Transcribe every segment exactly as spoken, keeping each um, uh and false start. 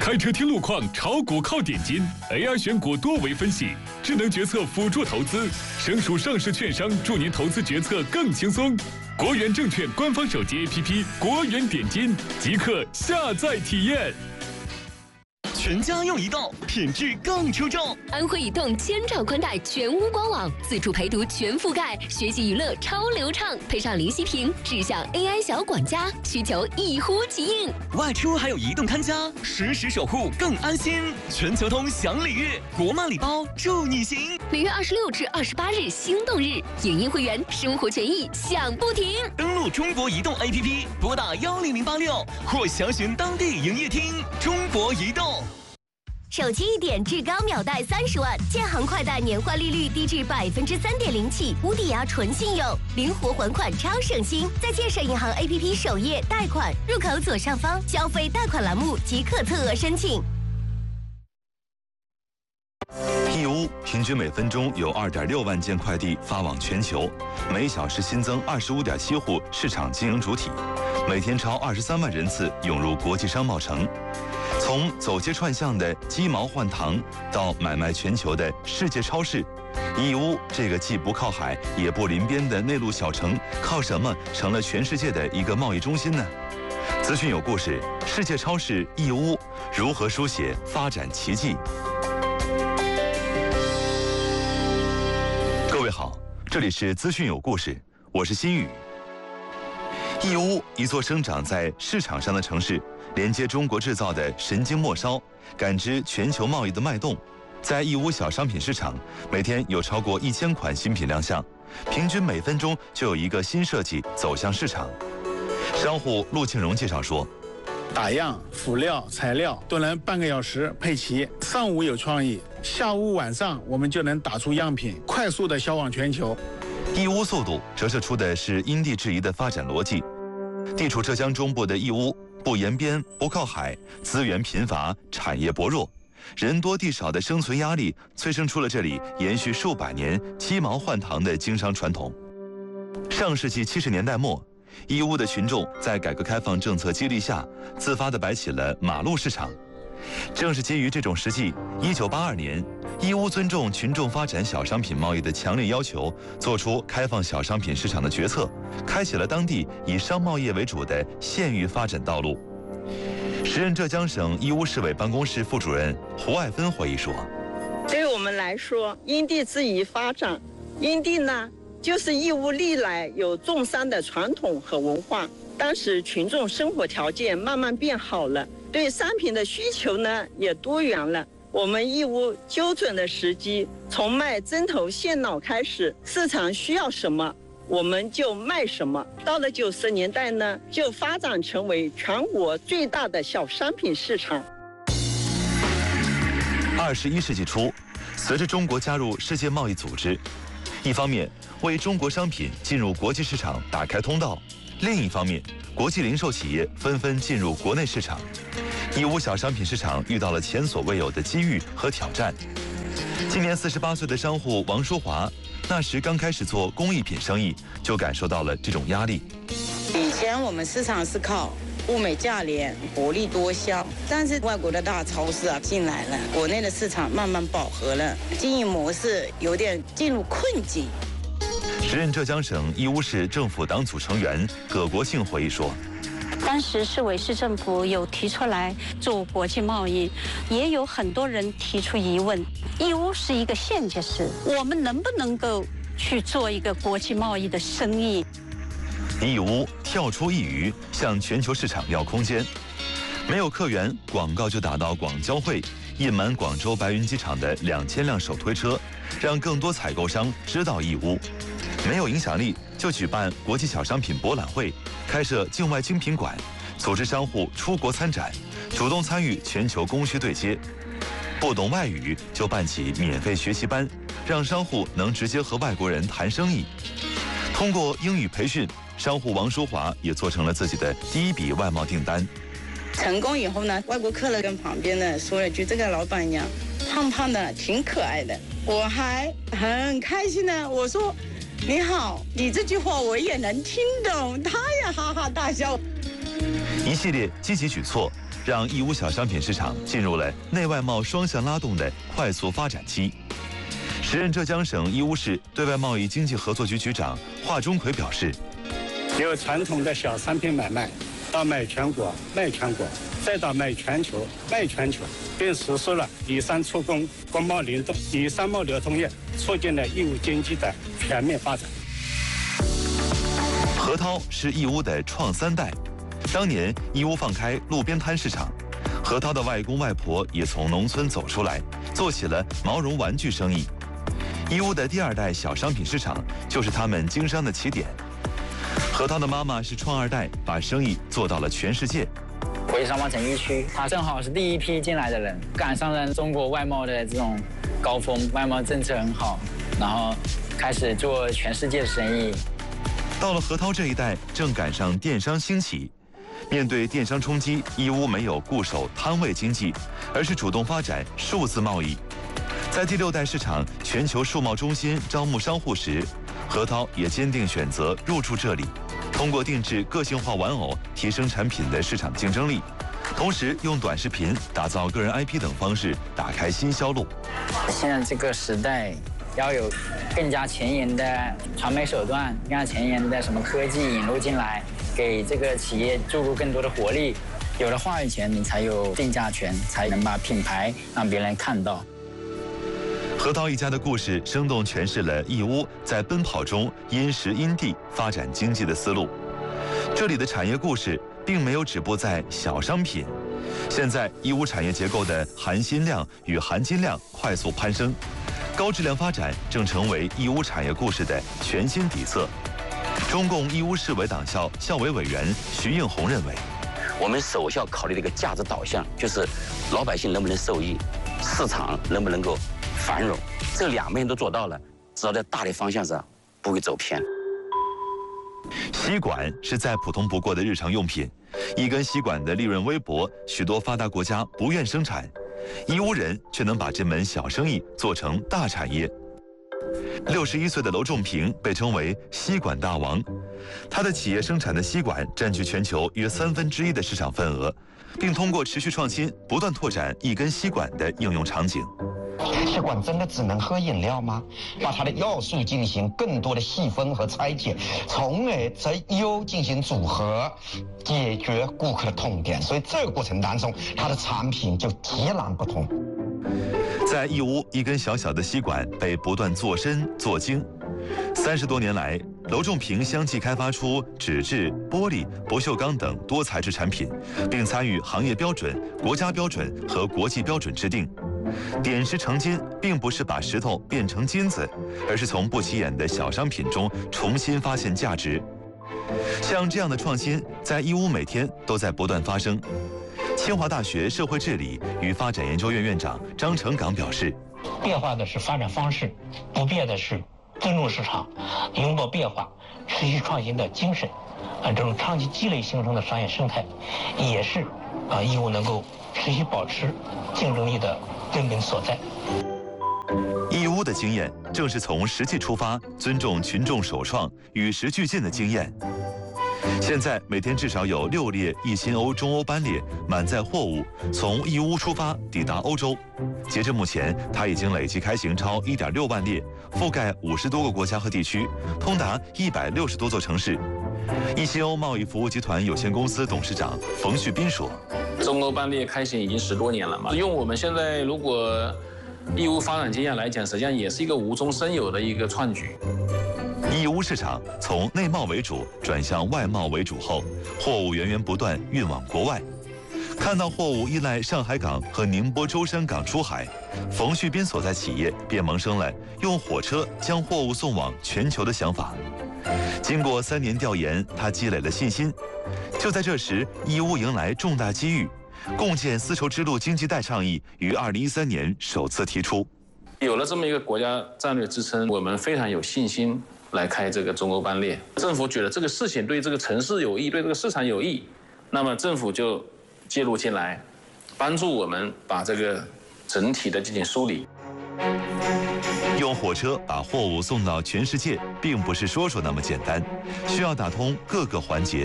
开车听路况，炒股靠点金 ，A I 选股多维分析，智能决策辅助投资，省属上市券商助您投资决策更轻松。国元证券官方手机 A P P 国元点金，即刻下载体验。 全家用移动，品质更出众。 安徽移动千兆宽带全屋官网，自助陪读全覆盖，学习娱乐超流畅，配上零息屏，智享 A I 小管家，需求一呼即应。 外出还有移动看家，实时守护更安心。全球通享礼遇，国贸礼包助你行。 每月二十六至二十八日心动日，影音会员生活权益享不停。 登录中国移动 A P P， 拨打幺零零八六或详询当地营业厅。中国移动。 手机一点至高秒贷三十万，建行快贷年化利率低至百分之三点零起，无抵押纯信用，灵活还款超省心。在建设银行 A P P 首页贷款入口左上方消费贷款栏目即可测额申请。 义乌平均每分钟有 二点六万件快递发往全球，每小时新增 二十五点七户市场经营主体，每天超二十三万人次涌入国际商贸城。从走街串巷的鸡毛换糖，到买卖全球的世界超市，义乌这个既不靠海也不临边的内陆小城，靠什么成了全世界的一个贸易中心呢？资讯有故事，世界超市义乌如何书写发展奇迹？各位好，这里是资讯有故事，我是新宇。义乌，一座生长在市场上的城市，连接中国制造的神经末梢，感知全球贸易的脉动。在义乌小商品市场，每天有超过一千款新品亮相，平均每分钟就有一个新设计走向市场。商户陆庆荣介绍说， 打样、辅料、材料都能半个小时配齐，上午有创意，下午晚上我们就能打出样品，快速的销往全球。 义乌速度折射出的是因地制宜的发展逻辑。地处浙江中部的义乌，不沿边，不靠海，资源贫乏，产业薄弱，人多地少的生存压力催生出了这里延续数百年鸡毛换糖的经商传统。上世纪七十年代末，义乌的群众在改革开放政策激励下，自发地摆起了马路市场。正是基于这种实际，一九八二年，义乌尊重群众发展小商品贸易的强烈要求，做出开放小商品市场的决策，开启了当地以商贸业为主的县域发展道路。时任浙江省义乌市委办公室副主任胡爱芬回忆说：“ 对于我们来说，因地制宜发展，因地呢，就是义乌历来有种山的传统和文化。当时群众生活条件慢慢变好了。”对商品的需求呢也多元了，我们义乌揪准了时机，从卖针头线脑开始，市场需要什么我们就卖什么。到了九十年代呢，就发展成为全国最大的小商品市场。 二十一世纪初，随着中国加入世界贸易组织，一方面为中国商品进入国际市场打开通道，另一方面，国际零售企业纷纷进入国内市场。义乌小商品市场遇到了前所未有的机遇和挑战。今年四十八岁的商户王淑华，那时刚开始做工艺品生意，就感受到了这种压力。 以前我们市场是靠物美价廉、薄利多销，但是外国的大超市啊进来了，国内的市场慢慢饱和了，经营模式有点进入困境。 时任浙江省义乌市政府党组成员葛国庆回忆说， 当时市委市政府有提出来做国际贸易，也有很多人提出疑问，义乌是一个县级市，我们能不能够去做一个国际贸易的生意？ 义乌跳出一隅，向全球市场要空间。没有客源，广告就打到广交会，印满广州白云机场的两千辆手推车，让更多采购商知道义乌。没有影响力，就举办国际小商品博览会，开设境外精品馆，组织商户出国参展，主动参与全球供需对接。不懂外语就办起免费学习班，让商户能直接和外国人谈生意。通过英语培训，商户王淑华也做成了自己的第一笔外贸订单。 成功以后呢，外国客人跟旁边的说了句：“这个老板娘胖胖的，挺可爱的。”我还很开心呢，我说：“你好，你这句话我也能听懂。”他也哈哈大笑。 一系列积极举措，让义乌小商品市场进入了内外贸双向拉动的快速发展期。时任浙江省义乌市对外贸易经济合作局局长华钟奎表示， 由传统的小商品买卖，到买全国、卖全国，再到卖全球、卖全球，并实施了以商促工、国贸联动、以商贸流通业，促进了义乌经济的全面发展。 何涛是义乌的创三代，当年义乌放开路边摊市场，何涛的外公外婆也从农村走出来，做起了毛绒玩具生意。义乌的第二代小商品市场就是他们经商的起点。何涛的妈妈是创二代，把生意做到了全世界。 国际商贸城一区，他正好是第一批进来的人，赶上了中国外贸的这种高峰，外贸政策很好，然后开始做全世界的生意。 到了何涛这一代，正赶上电商兴起。面对电商冲击，义乌没有固守摊位经济，而是主动发展数字贸易。在第六代市场全球数贸中心招募商户时，何涛也坚定选择入驻这里，通过定制个性化玩偶提升产品的市场竞争力，同时用短视频打造个人 I P 等方式打开新销路。 现在这个时代，要有更加前沿的传媒手段，更加前沿的什么科技引入进来，给这个企业注入更多的活力。有了话语权，你才有定价权，才能把品牌让别人看到。 何涛一家的故事生动诠释了义乌在奔跑中因时因地发展经济的思路。这里的产业故事并没有止步在小商品，现在义乌产业结构的含薪量与含金量快速攀升，高质量发展正成为义乌产业故事的全新底色。中共义乌市委党校校委委员徐应红认为， 我们首要考虑的一个价值导向，就是老百姓能不能受益，市场能不能够繁荣，这两面都做到了，只要在大的方向上不会走偏。 吸管是再普通不过的日常用品，一根吸管的利润微薄，许多发达国家不愿生产，义乌人却能把这门小生意做成大产业。六十一岁的娄仲平被称为吸管大王，他的企业生产的吸管占据全球约三分之一的市场份额，并通过持续创新，不断拓展一根吸管的应用场景。 吸管真的只能喝饮料吗？把它的要素进行更多的细分和拆解，从而择优进行组合，解决顾客的痛点。所以这个过程当中，它的产品就截然不同。 在义乌，一根小小的吸管被不断做深做精。三十多年来，娄仲平相继开发出纸质、玻璃、不锈钢等多材质产品，并参与行业标准、国家标准和国际标准制定。点石成金，并不是把石头变成金子，而是从不起眼的小商品中重新发现价值。像这样的创新，在义乌每天都在不断发生。清华大学社会治理与发展研究院院长张成岗表示， 变化的是发展方式，不变的是尊重市场、拥抱变化、持续创新的精神。啊，这种长期积累形成的商业生态，也是啊义乌能够持续保持竞争力的根本所在。 义乌的经验正是从实际出发，尊重群众首创、与时俱进的经验。现在每天至少有六列一新欧中欧班列满载货物从义乌出发抵达欧洲。截至目前，它已经累计开行超一点六万列，覆盖五十多个国家和地区，通达一百六十多座城市。一新欧贸易服务集团有限公司董事长冯旭斌说：“ 中欧班列开行已经十多年了嘛，用我们现在如果义乌发展经验来讲，实际上也是一个无中生有的一个创举。” 义乌市场从内贸为主转向外贸为主后，货物源源不断运往国外。看到货物依赖上海港和宁波舟山港出海，冯旭斌所在企业便萌生了用火车将货物送往全球的想法。经过三年调研，他积累了信心。就在这时，义乌迎来重大机遇，共建丝绸之路经济带倡议于二零一三年首次提出。 有了这么一个国家战略支撑，我们非常有信心来开这个中欧班列。政府觉得这个事情对这个城市有益，对这个市场有益，那么政府就介入进来，帮助我们把这个整体的进行梳理。 用火车把货物送到全世界，并不是说说那么简单，需要打通各个环节。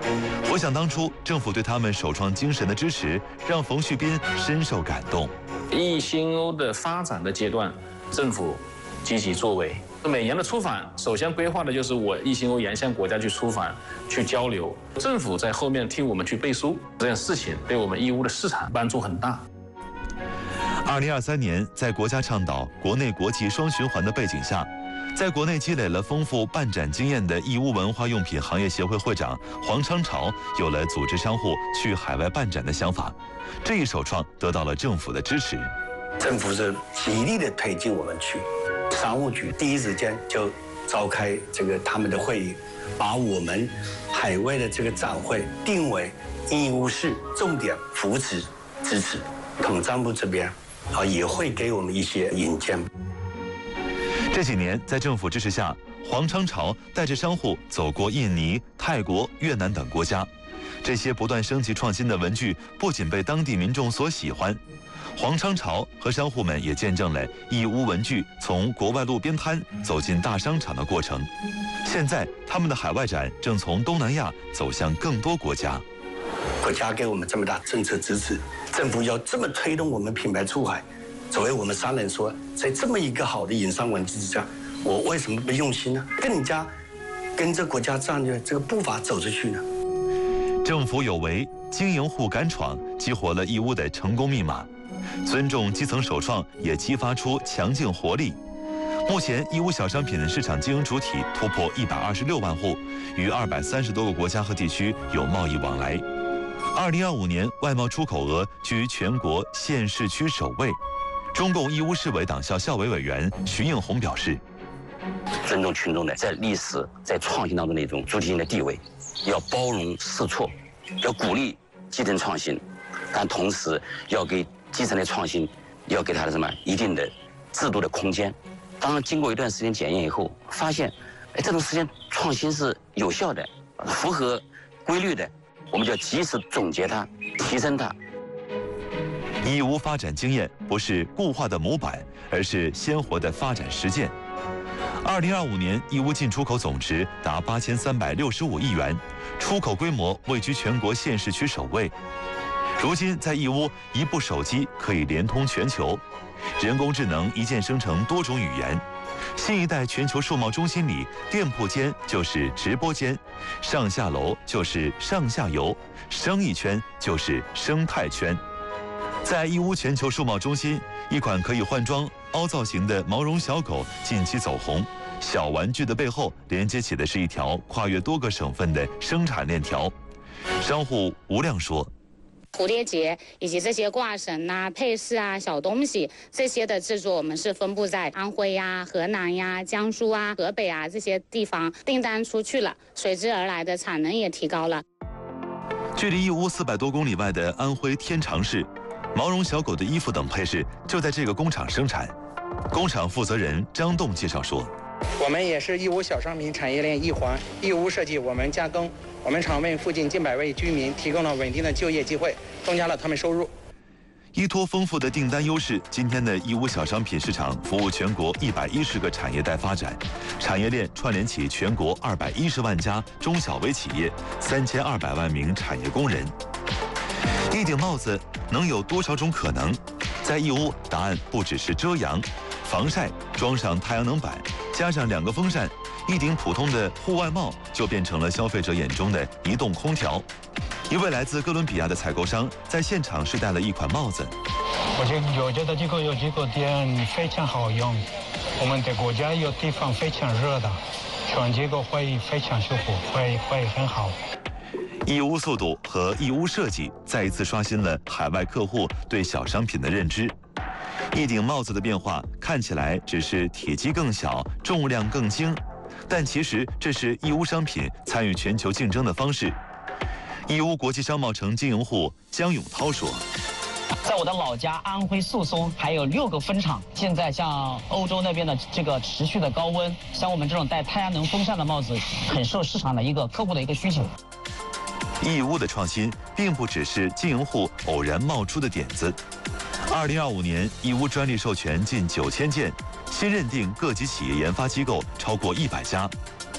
我想当初政府对他们首创精神的支持，让冯旭斌深受感动。 易新欧的发展的阶段，政府积极作为。每年的出访，首先规划的就是我易新欧沿线国家去出访、去交流，政府在后面替我们去背书，这件事情对我们义乌的市场帮助很大。 二零二三年，在国家倡导国内国际双循环的背景下，在国内积累了丰富办展经验的义乌文化用品行业协会会长黄昌朝有了组织商户去海外办展的想法，这一首创得到了政府的支持。 政府是极力的推进我们去，商务局第一时间就召开这个他们的会议，把我们海外的这个展会定为义乌市重点扶持支持。统战部这边啊也会给我们一些引荐。 这几年，在政府支持下，黄昌朝带着商户走过印尼、泰国、越南等国家。这些不断升级创新的文具，不仅被当地民众所喜欢，黄昌朝和商户们也见证了义乌文具从国外路边摊走进大商场的过程。现在，他们的海外展正从东南亚走向更多国家。 国家给我们这么大政策支持，政府要这么推动我们品牌出海。作为我们商人说，在这么一个好的营商环境之下，我为什么不用心呢？更加跟着国家战略这个步伐走出去呢？ 政府有为，经营户敢闯，激活了义乌的成功密码。尊重基层首创，也激发出强劲活力。目前，义乌小商品市场经营主体突破一百二十六万户，与二百三十多个国家和地区有贸易往来。二零二五年外贸出口额居全国县市区首位。中共义乌市委党校校委委员徐应红表示， 尊重群众的在历史、在创新当中的一种主体性的地位，要包容试错，要鼓励基层创新，但同时要给基层的创新，要给他的什么一定的制度的空间。当然，经过一段时间检验以后，发现，哎，这种时间创新是有效的，符合规律的，我们就要及时总结它，提升它。 义乌发展经验不是固化的模板，而是鲜活的发展实践。二零二五年，义乌进出口总值达八千三百六十五亿元，出口规模位居全国县市区首位。如今，在义乌，一部手机可以连通全球，人工智能一键生成多种语言。新一代全球数贸中心里，店铺间就是直播间，上下楼就是上下游，生意圈就是生态圈。在义乌全球数贸中心，一款可以换装、凹造型的毛绒小狗近期走红。小玩具的背后连接起的是一条跨越多个省份的生产链条。商户吴亮说：“ 蝴蝶结以及这些挂绳啊、配饰啊、小东西这些的制作，我们是分布在安徽呀、河南呀、江苏啊、河北啊这些地方，订单出去了，随之而来的产能也提高了。” 距离义乌四百多公里外的安徽天长市。毛绒小狗的衣服等配饰就在这个工厂生产。工厂负责人张栋介绍说：“ 我们也是义乌小商品产业链一环，义乌设计，我们加工，我们厂为附近近百位居民提供了稳定的就业机会，增加了他们收入。” 依托丰富的订单优势，今天的义乌小商品市场服务全国一百一十个产业带发展，产业链串联起全国二百一十万家中小微企业，三千二百万名产业工人。一顶帽子能有多少种可能？在义乌，答案不只是遮阳、防晒，装上太阳能板，加上两个风扇，一顶普通的户外帽就变成了消费者眼中的移动空调。一位来自哥伦比亚的采购商在现场试戴了一款帽子。 我觉得我觉得这个有这个点非常好用。我们的国家有地方非常热的，穿这个会非常舒服，会会很好。 义乌速度和义乌设计再一次刷新了海外客户对小商品的认知。一顶帽子的变化看起来只是体积更小、重量更轻，但其实这是义乌商品参与全球竞争的方式。义乌国际商贸城经营户江永涛说：“ 在我的老家安徽宿松还有六个分厂，现在像欧洲那边的这个持续的高温，像我们这种带太阳能风扇的帽子，很受市场的一个客户的一个需求。” 义乌的创新并不只是经营户偶然冒出的点子。二零二五年，义乌专利授权近九千件，新认定各级企业研发机构超过一百家。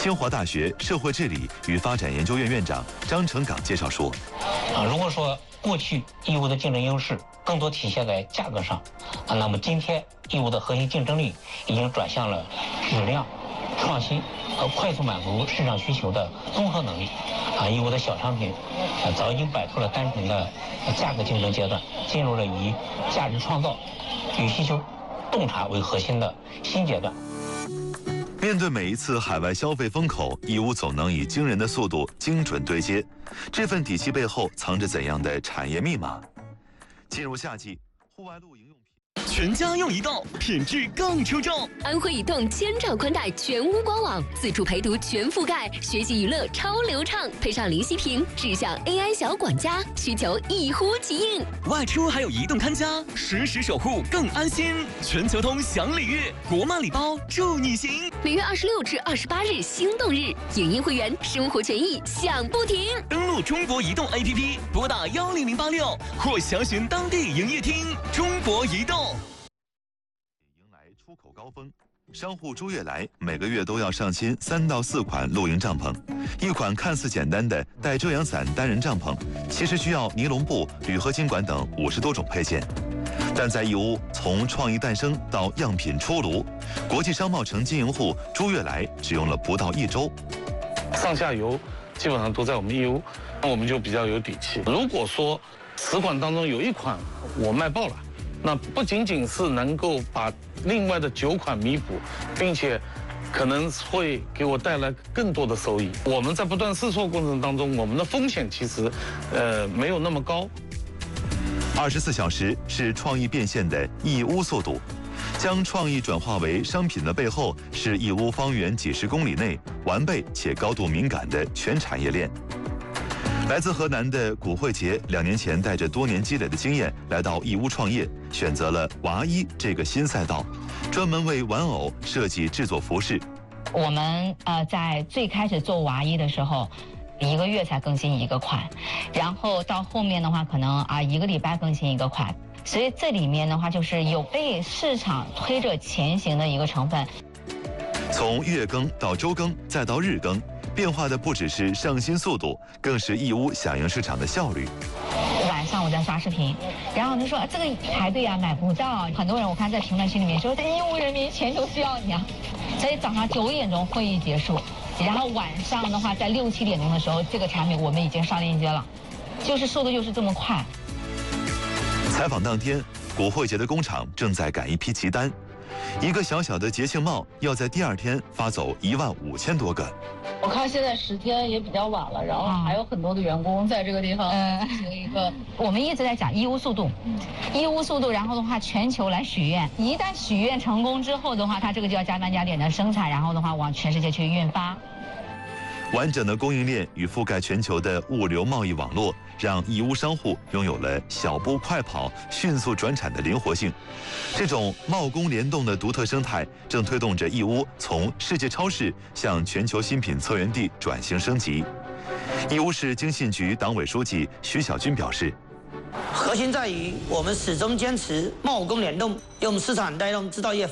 清华大学社会治理与发展研究院院长张成岗介绍说：“ 啊，如果说过去义乌的竞争优势更多体现在价格上，啊，那么今天义乌的核心竞争力已经转向了质量、创新和快速满足市场需求的综合能力。啊，义乌的小商品啊早已经摆脱了单纯的价格竞争阶段，进入了以价值创造与需求洞察为核心的新阶段。” 面对每一次海外消费风口，义乌总能以惊人的速度精准对接。这份底气背后藏着怎样的产业密码？进入夏季，户外露营用品。 全家用移动，品质更出众。 安徽移动千兆宽带全屋官网，自助陪读全覆盖，学习娱乐超流畅，配上零息屏，智享 A I 小管家，需求一呼即应。 外出还有移动看家，实时守护更安心。全球通享礼遇，国漫礼包助你行。 每月二十六至二十八日心动日，影音会员生活权益享不停。 登录中国移动 A P P， 拨打幺零零八六或详询当地营业厅。中国移动。 迎来出口高峰，商户朱悦来每个月都要上新三到四款露营帐篷。一款看似简单的带遮阳伞单人帐篷，其实需要尼龙布、铝合金管等五十多种配件。但在义乌，从创意诞生到样品出炉，国际商贸城经营户朱悦来只用了不到一周。 上下游基本上都在我们义乌，那我们就比较有底气。如果说十款当中有一款我卖爆了，那不仅仅是能够把另外的九款弥补，并且可能会给我带来更多的收益。我们在不断试错过程当中，我们的风险其实呃没有那么高。 二十四小时是创意变现的义乌速度，将创意转化为商品的背后，是义乌方圆几十公里内完备且高度敏感的全产业链。来自河南的古慧杰两年前带着多年积累的经验来到义乌创业，选择了娃衣这个新赛道，专门为玩偶设计制作服饰。 我们呃在最开始做娃衣的时候，一个月才更新一个款，然后到后面的话可能啊一个礼拜更新一个款，所以这里面的话就是有被市场推着前行的一个成分。 从月更到周更再到日更，变化的不只是上新速度，更是义乌响应市场的效率。 晚上我在刷视频，然后他说这个排队啊买不到，很多人我看在评论区里面说，义乌人民全都需要你啊。所以早上九点钟会议结束，然后晚上的话在六七点钟的时候，这个产品我们已经上链接了，就是速度就是这么快。 采访当天，古慧杰的工厂正在赶一批急单。一个小小的节庆帽要在第二天发走一万五千多个。 我看现在时间也比较晚了，然后还有很多的员工在这个地方进行一个。 我们一直在讲义乌速度，义乌速度，然后的话全球来许愿，一旦许愿成功之后的话，它这个就要加班加点的生产，然后的话往全世界去运发。 完整的供应链与覆盖全球的物流贸易网络，让义乌商户拥有了小步快跑、迅速转产的灵活性。这种贸工联动的独特生态，正推动着义乌从世界超市向全球新品策源地转型升级。义乌市经信局党委书记徐小军表示， 核心在于我们始终坚持贸工联动，用市场带动制造业